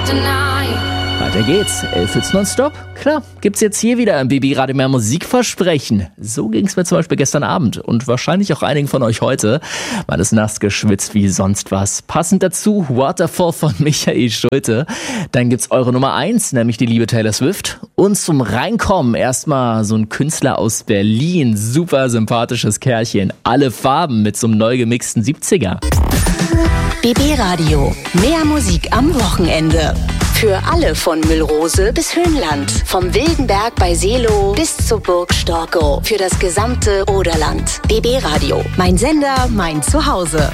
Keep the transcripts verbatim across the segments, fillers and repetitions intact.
Weiter geht's. elf Hits nonstop. Klar, gibt's jetzt hier wieder im B B Radio mehr Musikversprechen. So ging's mir zum Beispiel gestern Abend und wahrscheinlich auch einigen von euch heute. Man ist nass geschwitzt wie sonst was. Passend dazu Waterfall von Michael Schulte. Dann gibt's eure Nummer eins, nämlich die liebe Taylor Swift. Und zum Reinkommen erstmal so ein Künstler aus Berlin. Super sympathisches Kerlchen. Alle Farben mit so einem neu gemixten siebziger. B B Radio. Mehr Musik am Wochenende. Für alle von Müllrose bis Höhenland. Vom Wildenberg bei Seelow bis zur Burg Storkow. Für das gesamte Oderland. B B Radio. Mein Sender, mein Zuhause.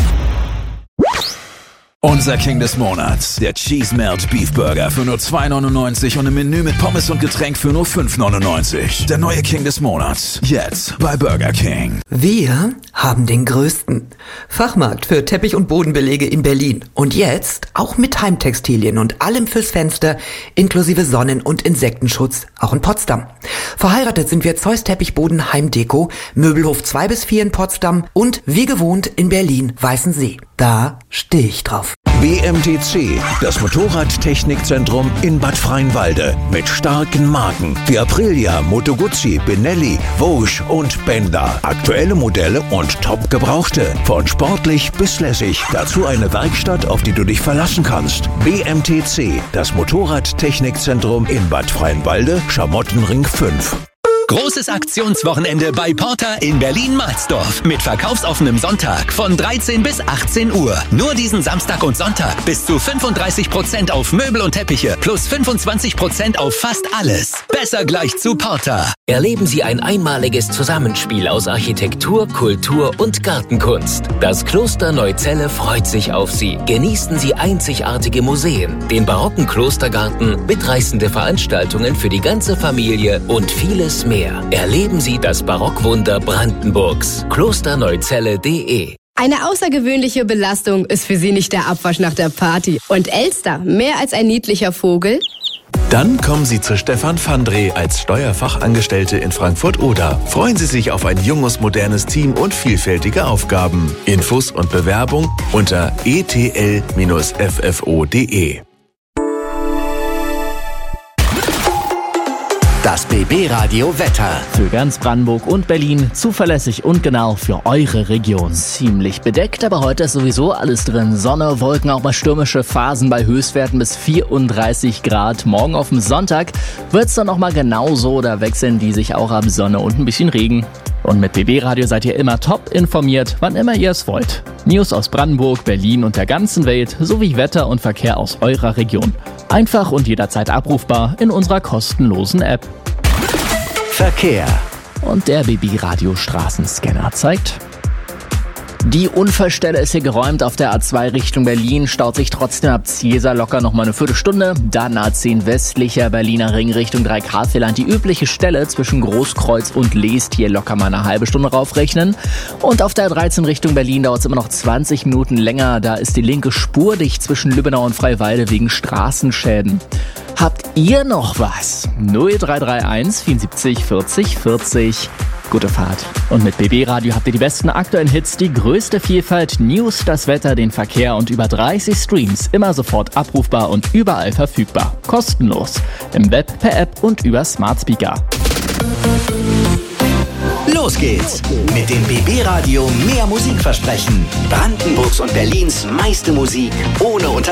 Unser King des Monats, der Cheese Melt Beef Burger für nur zwei neunundneunzig und ein Menü mit Pommes und Getränk für nur fünf neunundneunzig. Der neue King des Monats, jetzt bei Burger King. Wir haben den größten Fachmarkt für Teppich- und Bodenbelege in Berlin. Und jetzt auch mit Heimtextilien und allem fürs Fenster, inklusive Sonnen- und Insektenschutz, auch in Potsdam. Verheiratet sind wir Zeus Teppichboden Heimdeko, Möbelhof zwei bis vier in Potsdam und wie gewohnt in Berlin Weißensee. Da stehe ich drauf. B M T C, das Motorradtechnikzentrum in Bad Freienwalde. Mit starken Marken wie Aprilia, Moto Guzzi, Benelli, Vosges und Benda. Aktuelle Modelle und top gebrauchte. Von sportlich bis lässig. Dazu eine Werkstatt, auf die du dich verlassen kannst. B M T C, das Motorradtechnikzentrum in Bad Freienwalde, Schamottenring fünf. Großes Aktionswochenende bei Porter in Berlin-Marsdorf mit verkaufsoffenem Sonntag von dreizehn bis achtzehn Uhr. Nur diesen Samstag und Sonntag bis zu fünfunddreißig Prozent auf Möbel und Teppiche plus fünfundzwanzig Prozent auf fast alles. Besser gleich zu Porter. Erleben Sie ein einmaliges Zusammenspiel aus Architektur, Kultur und Gartenkunst. Das Kloster Neuzelle freut sich auf Sie. Genießen Sie einzigartige Museen, den barocken Klostergarten, mitreißende Veranstaltungen für die ganze Familie und vieles mehr. Erleben Sie das Barockwunder Brandenburgs. klosterneuzelle punkt de. Eine außergewöhnliche Belastung ist für Sie nicht der Abwasch nach der Party. Und Elster, mehr als ein niedlicher Vogel? Dann kommen Sie zu Stefan Fandre als Steuerfachangestellte in Frankfurt-Oder. Freuen Sie sich auf ein junges, modernes Team und vielfältige Aufgaben. Infos und Bewerbung unter e t l f f o punkt de. Das B B Radio Wetter. Für ganz Brandenburg und Berlin zuverlässig und genau für eure Region. Ziemlich bedeckt, aber heute ist sowieso alles drin. Sonne, Wolken, auch mal stürmische Phasen bei Höchstwerten bis vierunddreißig Grad. Morgen auf dem Sonntag wird's dann noch mal genauso, da wechseln die sich auch ab Sonne und ein bisschen Regen. Und mit B B Radio seid ihr immer top informiert, wann immer ihr es wollt. News aus Brandenburg, Berlin und der ganzen Welt sowie Wetter und Verkehr aus eurer Region. Einfach und jederzeit abrufbar in unserer kostenlosen App. Verkehr. Und der B B Radio Straßenscanner zeigt: Die Unfallstelle ist hier geräumt. Auf der A zwei Richtung Berlin staut sich trotzdem ab Zielser locker noch mal eine Viertelstunde. Dann A zehn westlicher Berliner Ring Richtung drei K-Land. Die übliche Stelle zwischen Großkreuz und Leest hier locker mal eine halbe Stunde raufrechnen. Und auf der A dreizehn Richtung Berlin dauert es immer noch zwanzig Minuten länger. Da ist die linke Spur dicht zwischen Lübbenau und Freiwalde wegen Straßenschäden. Habt ihr noch was? null drei drei eins vierundsiebzig vierzig vierzig. Gute Fahrt. Und mit B B Radio habt ihr die besten aktuellen Hits, die größte Vielfalt, News, das Wetter, den Verkehr und über dreißig Streams. Immer sofort abrufbar und überall verfügbar. Kostenlos. Im Web, per App und über Smart Speaker. Los geht's mit dem B B Radio mehr Musikversprechen. Brandenburgs und Berlins meiste Musik ohne Unterbrechung.